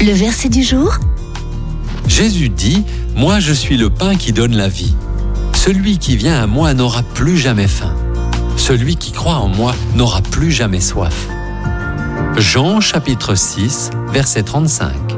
Le verset du jour. Jésus dit, « Moi je suis le pain qui donne la vie. Celui qui vient à moi n'aura plus jamais faim. Celui qui croit en moi n'aura plus jamais soif. » Jean chapitre 6, verset 35.